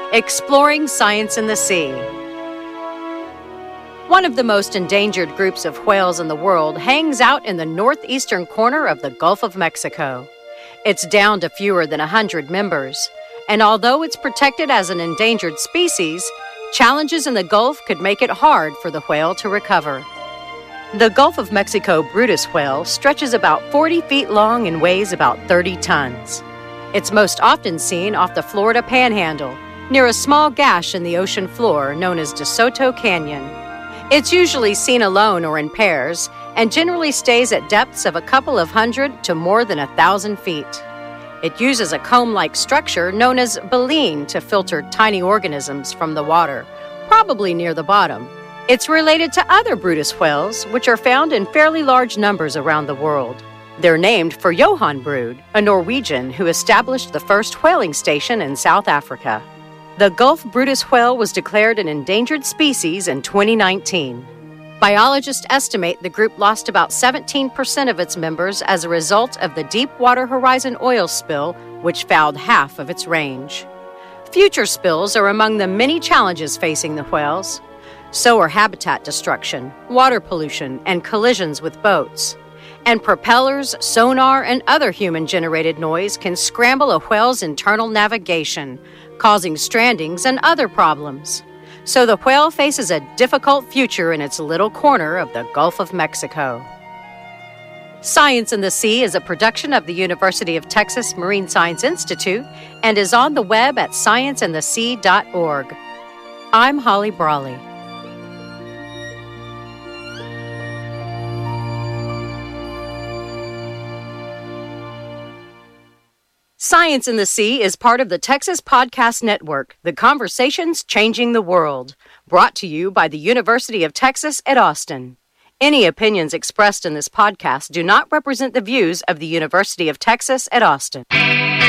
Exploring Science in the Sea. One of the most endangered groups of whales in the world hangs out in the northeastern corner of the Gulf of Mexico. It's down to fewer than 100 members, and although it's protected as an endangered species, challenges in the Gulf could make it hard for the whale to recover. The Gulf of Mexico Brutus whale stretches about 40 feet long and weighs about 30 tons. It's most often seen off the Florida Panhandle, near a small gash in the ocean floor known as DeSoto Canyon. It's usually seen alone or in pairs, and generally stays at depths of a couple of hundred to more than 1,000 feet. It uses a comb-like structure known as baleen to filter tiny organisms from the water, probably near the bottom. It's related to other Brutus whales, which are found in fairly large numbers around the world. They're named for Johan Bruud, a Norwegian who established the first whaling station in South Africa. The Gulf Brutus whale was declared an endangered species in 2019. Biologists estimate the group lost about 17% of its members as a result of the Deepwater Horizon oil spill, which fouled half of its range. Future spills are among the many challenges facing the whales. So are habitat destruction, water pollution, and collisions with boats. And propellers, sonar, and other human-generated noise can scramble a whale's internal navigation, causing strandings and other problems. So the whale faces a difficult future in its little corner of the Gulf of Mexico. Science in the Sea is a production of the University of Texas Marine Science Institute and is on the web at scienceinthesea.org. I'm Holly Brawley. Science in the Sea is part of the Texas Podcast Network, the conversations changing the world, brought to you by the University of Texas at Austin. Any opinions expressed in this podcast do not represent the views of the University of Texas at Austin.